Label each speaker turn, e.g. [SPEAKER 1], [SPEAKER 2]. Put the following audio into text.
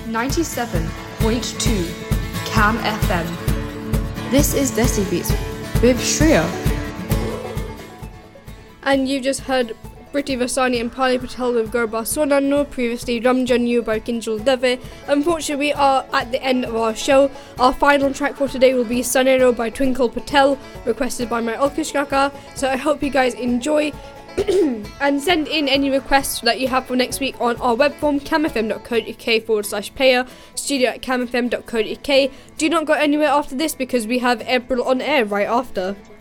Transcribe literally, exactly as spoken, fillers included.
[SPEAKER 1] ninety-seven point two Cam F M. This is Desi Beats with Shreya.
[SPEAKER 2] And you just heard Priti Vasani and Pali Patel with Garba Sonanno, previously Ramjan You by Kinjal Dave. Unfortunately, we are at the end of our show. Our final track for today will be Sanero by Twinkle Patel, requested by my Alkish Kaka. So I hope you guys enjoy and send in any requests that you have for next week on our web form, camfm.co.uk forward slash player, studio at camfm.co.uk. Do not go anywhere after this because we have April on air right after.